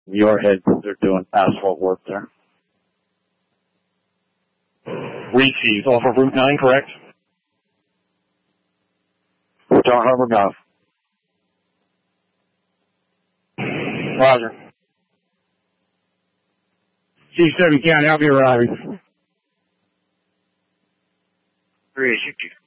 Muirhead, they're doing asphalt work there. Reese's off of Route 9, correct? Star Harbor Golf. Roger. C7 County, I'll be arriving. 360.